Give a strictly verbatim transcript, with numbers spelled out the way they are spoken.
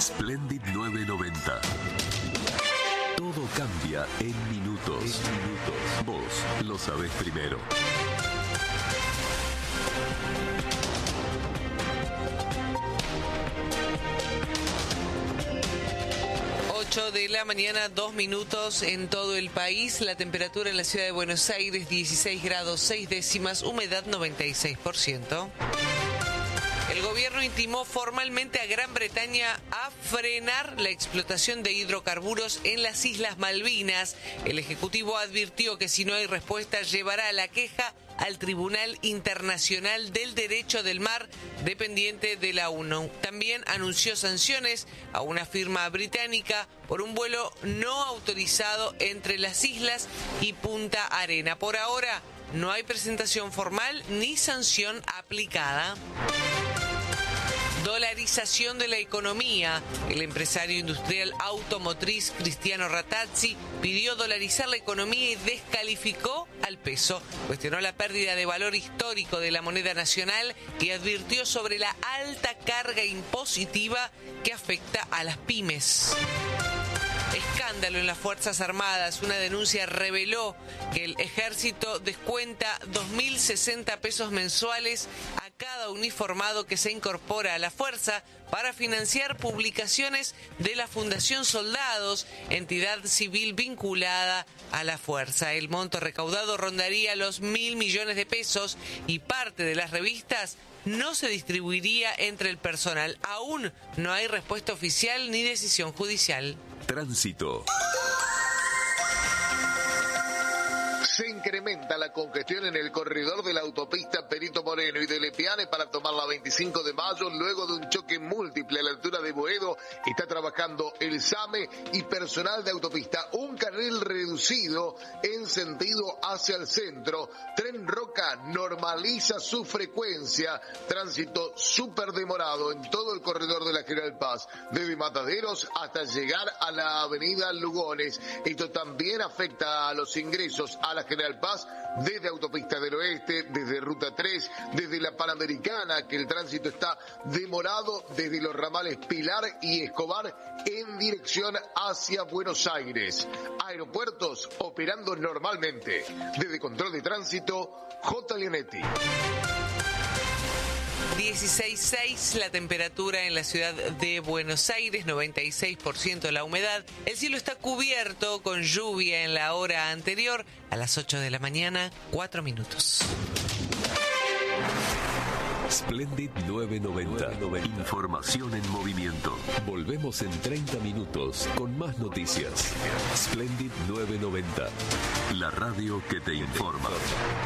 Splendid nueve noventa. Todo cambia en minutos. En minutos. Vos lo sabés primero. ocho de la mañana, dos minutos en todo el país. La temperatura en la ciudad de Buenos Aires, dieciséis grados seis décimas, humedad noventa y seis por ciento. El gobierno intimó formalmente a Gran Bretaña a frenar la explotación de hidrocarburos en las Islas Malvinas. El Ejecutivo advirtió que si no hay respuesta llevará la queja al Tribunal Internacional del Derecho del Mar, dependiente de la ONU. También anunció sanciones a una firma británica por un vuelo no autorizado entre las islas y Punta Arena. Por ahora, no hay presentación formal ni sanción aplicada. Dolarización de la economía. El empresario industrial automotriz Cristiano Rattazzi pidió dolarizar la economía y descalificó al peso. Cuestionó la pérdida de valor histórico de la moneda nacional y advirtió sobre la alta carga impositiva que afecta a las pymes. Escándalo en las Fuerzas Armadas. Una denuncia reveló que el ejército descuenta dos mil sesenta pesos mensuales a cada uniformado que se incorpora a la fuerza para financiar publicaciones de la Fundación Soldados, entidad civil vinculada a la fuerza. El monto recaudado rondaría los mil millones de pesos y parte de las revistas no se distribuiría entre el personal. Aún no hay respuesta oficial ni decisión judicial. Tránsito. Se incrementa la congestión en el corredor de la autopista Perito Moreno y de Lepiane para tomar la veinticinco de mayo luego de un choque múltiple a la altura de Boedo. Está trabajando el SAME y personal de autopista. Un carril reducido en sentido hacia el centro. Tren Roca normaliza su frecuencia. Tránsito súper demorado en todo el corredor de la General Paz, desde Mataderos hasta llegar a la avenida Lugones. Esto también afecta a los ingresos a la General Paz desde Autopista del Oeste, desde Ruta tres, desde la Panamericana, que el tránsito está demorado desde los ramales Pilar y Escobar en dirección hacia Buenos Aires. Aeropuertos operando normalmente. Desde Control de Tránsito, J. Leonetti. dieciséis punto seis la temperatura en la ciudad de Buenos Aires, noventa y seis por ciento la humedad. El cielo está cubierto con lluvia en la hora anterior, a las ocho de la mañana, cuatro minutos. Splendid nueve noventa. Información en movimiento. Volvemos en treinta minutos con más noticias. Splendid nueve noventa. La radio que te informa.